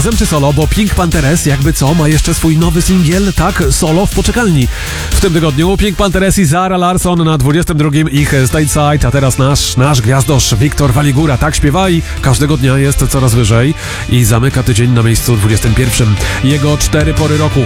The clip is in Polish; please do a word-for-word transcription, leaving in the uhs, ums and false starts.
razem czy solo? Bo Pink Panthers, jakby co, ma jeszcze swój nowy singiel, tak, solo w poczekalni. W tym tygodniu Pink Panthers i Zara Larsson na dwudziestym drugim ich Stateside, a teraz nasz, nasz gwiazdosz Wiktor Waligura tak śpiewa i każdego dnia jest coraz wyżej i zamyka tydzień na miejscu dwudziestym pierwszym. Jego cztery pory roku.